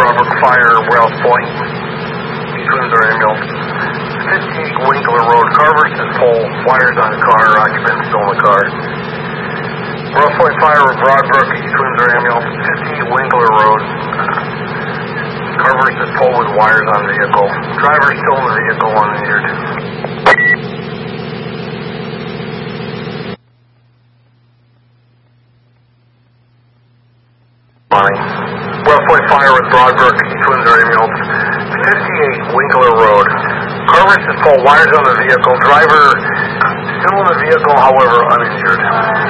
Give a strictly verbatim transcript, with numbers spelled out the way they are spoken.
Broadbrook Fire, Wells Point, between their ambulance. fifty-eight Winkler Road, Carver's at pole, wires on the car, occupants still in the car. Wells Point Fire, Broadbrook, between their ambulance. fifty-eight Winkler Road, Carver's at pole with wires on the vehicle. Driver still in the vehicle, uninjured. Wells Point Fire with Broadbrook, between their ambulance. fifty-eight Winkler Road. Carver's at pole, wires on the vehicle. Driver still in the vehicle, however, uninjured.